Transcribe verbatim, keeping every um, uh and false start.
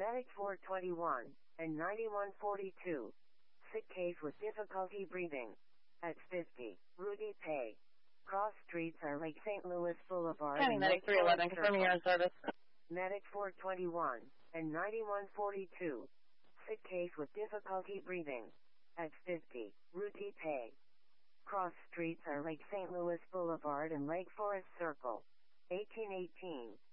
Medic four twenty-one and ninety-one forty-two. Sick case with difficulty breathing. At fifty. Rudy Pay. Cross streets are Lake Saint Louis Boulevard County and Medic Lake three eleven, Forest confirming Circle. you're in service. Medic four twenty-one and ninety-one forty-two. Sick case with difficulty breathing. At fifty. Rudy Pay. Cross streets are Lake Saint Louis Boulevard and Lake Forest Circle. eighteen eighteen.